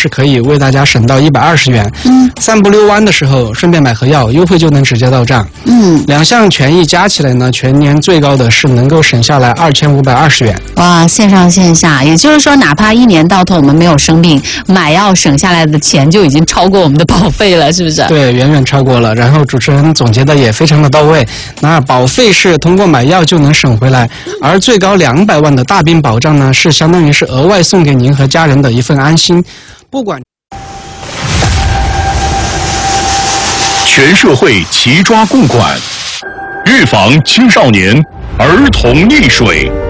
是可以为大家省到120元。散步遛弯的时候顺便买盒药，优惠就能直接到账。两项权益加起来呢，全年最高的是能够省下来2520元。 哇，线上线下，也就是说，哪怕一年到头我们没有生病，买药省下来的钱就已经超过我们的保费了，是不是？ 对，远远超过了。然后主持人总结的也非常的到位。那保费是通过买药就能省回来，而最高200万的大病保障呢，是相当于是额外送给您和家人的一份安心。不管全社会齐抓共管，预防青少年儿童溺水。